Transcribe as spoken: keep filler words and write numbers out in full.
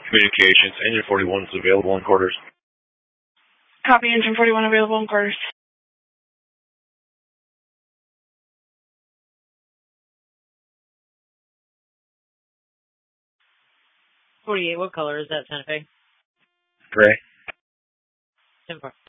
Communications, Engine forty-one is available in quarters. Copy, Engine forty-one available in quarters. forty-eight, what color is that, Santa Fe? Gray. ten four.